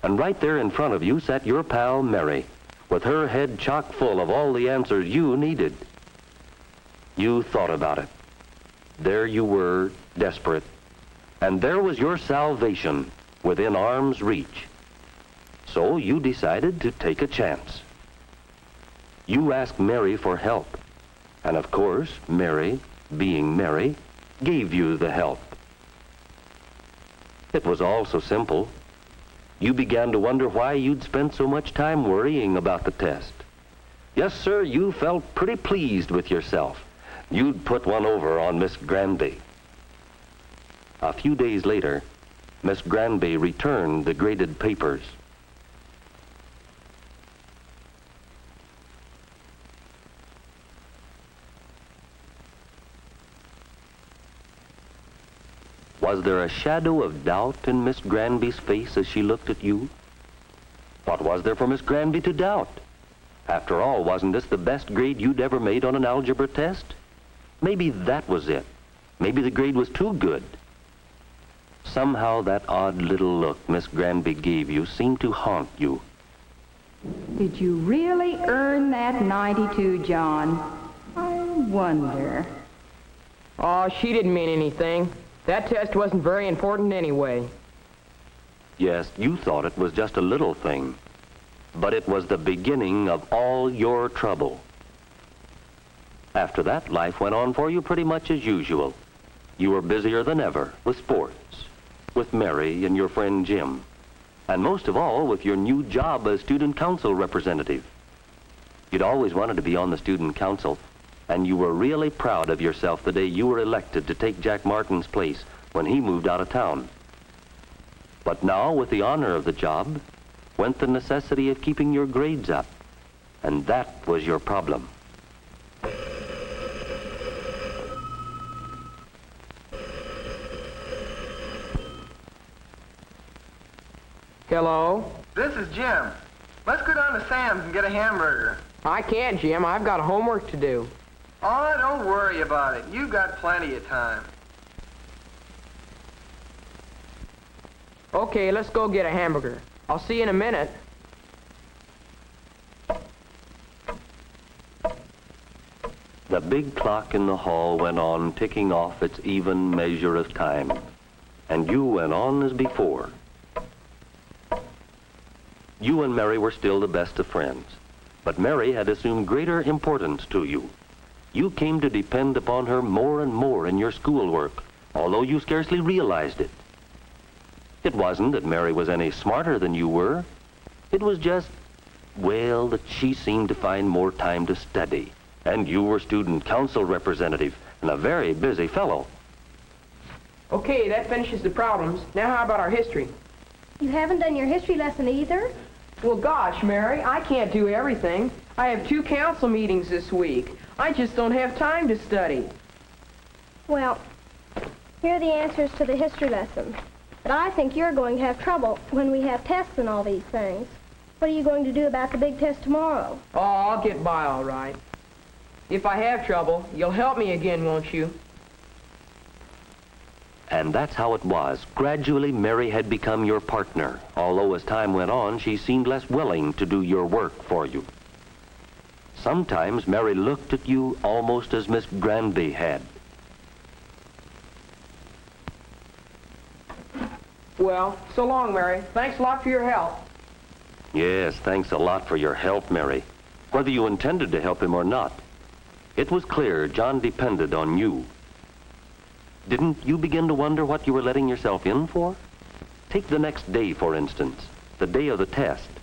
And right there in front of you sat your pal Mary, with her head chock full of all the answers you needed. You thought about it. There you were, desperate. And there was your salvation within arm's reach. So you decided to take a chance. You asked Mary for help. And of course, Mary, being Mary, gave you the help. It was all so simple. You began to wonder why you'd spent so much time worrying about the test. Yes, sir, you felt pretty pleased with yourself. You'd put one over on Miss Granby. A few days later, Miss Granby returned the graded papers. Was there a shadow of doubt in Miss Granby's face as she looked at you? What was there for Miss Granby to doubt? After all, wasn't this the best grade you'd ever made on an algebra test? Maybe that was it. Maybe the grade was too good. Somehow that odd little look Miss Granby gave you seemed to haunt you. Did you really earn that 92, John? I wonder. Oh, she didn't mean anything. That test wasn't very important anyway. Yes, you thought it was just a little thing. But it was the beginning of all your trouble. After that, life went on for you pretty much as usual. You were busier than ever with sports, with Mary and your friend Jim, and most of all with your new job as student council representative. You'd always wanted to be on the student council, and you were really proud of yourself the day you were elected to take Jack Martin's place when he moved out of town. But now, with the honor of the job, went the necessity of keeping your grades up, and that was your problem. Hello? This is Jim. Let's go down to Sam's and get a hamburger. I can't, Jim. I've got homework to do. Oh, don't worry about it. You've got plenty of time. Okay, let's go get a hamburger. I'll see you in a minute. The big clock in the hall went on ticking off its even measure of time, and you went on as before. You and Mary were still the best of friends, but Mary had assumed greater importance to you. You came to depend upon her more and more in your schoolwork, although you scarcely realized it. It wasn't that Mary was any smarter than you were. It was just, well, that she seemed to find more time to study, and you were student council representative and a very busy fellow. Okay, that finishes the problems. Now how about our history? You haven't done your history lesson either? Well, gosh, Mary, I can't do everything. I have 2 council meetings this week. I just don't have time to study. Well, here are the answers to the history lesson. But I think you're going to have trouble when we have tests and all these things. What are you going to do about the big test tomorrow? Oh, I'll get by all right. If I have trouble, you'll help me again, won't you? And that's how it was. Gradually, Mary had become your partner, although as time went on, she seemed less willing to do your work for you. Sometimes Mary looked at you almost as Miss Granby had. Well, so long, Mary. Thanks a lot for your help. Yes, thanks a lot for your help, Mary, whether you intended to help him or not. It was clear John depended on you. Didn't you begin to wonder what you were letting yourself in for? Take the next day, for instance, the day of the test.